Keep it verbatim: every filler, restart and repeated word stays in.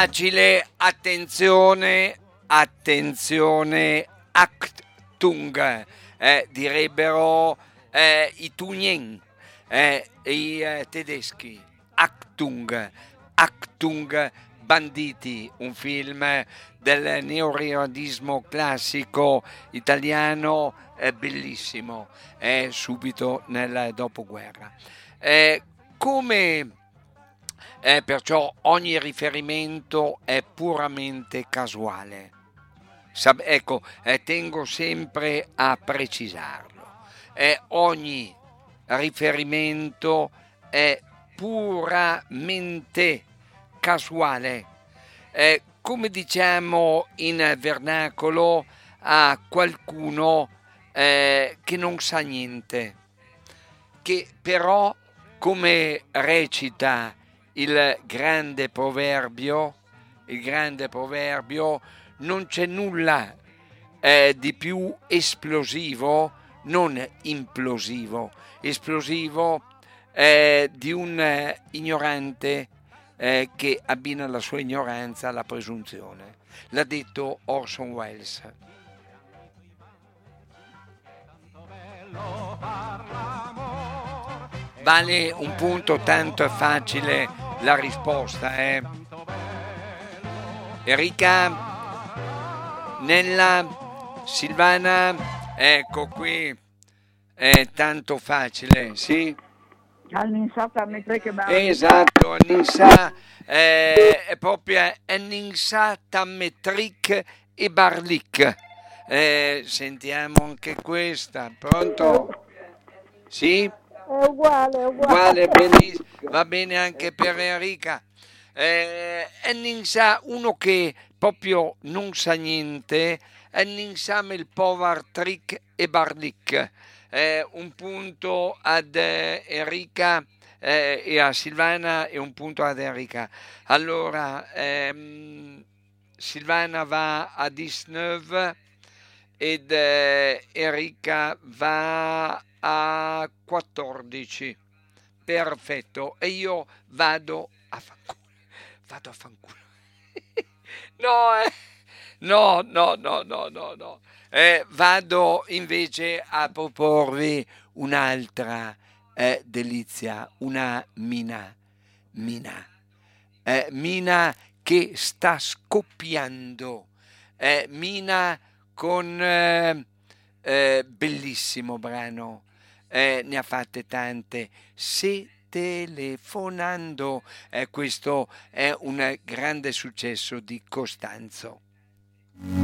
facile, attenzione, attenzione, Achtung, eh, direbbero eh, i Tunien, eh, i eh, tedeschi. Achtung, Achtung, Banditi, un film del neorealismo classico italiano, è bellissimo, è subito nel dopoguerra. Eh, come eh, perciò ogni riferimento è puramente casuale. Sab- ecco, eh, tengo sempre a precisarlo. Eh, ogni riferimento è puramente casuale. Eh, come diciamo in vernacolo a qualcuno eh, che non sa niente, che però, come recita il grande proverbio, il grande proverbio, non c'è nulla eh, di più esplosivo, non implosivo, esplosivo eh, di un eh, ignorante eh, che abbina la sua ignoranza alla presunzione. L'ha detto Orson Welles. Vale un punto, tanto è facile la risposta, eh? Enrica, Nella, Silvana, ecco qui, è tanto facile, sì? All'insata metriche Esatto, Ninsa eh, è proprio Ninsa Tammetrik e Barlik. Eh, sentiamo anche questa, pronto? Sì? È uguale, è Uguale, uguale. benissimo, va bene anche per Enrica. Eh, Ninsa, uno che proprio non sa niente, Ninsa il Povar Trick e Barlik. Eh, un punto ad eh, Enrica eh, e a Silvana e un punto ad Enrica. Allora, ehm, Silvana va a diciannove ed eh, Enrica va a quattordici. Perfetto, e io vado a fanculo. Vado a fanculo. No, eh. No, no, no, no, no, no. Eh, vado invece a proporvi un'altra eh, delizia, una mina, mina, eh, mina che sta scoppiando, eh, mina con eh, eh, bellissimo brano, eh, ne ha fatte tante, se telefonando, eh, questo è un grande successo di Costanzo.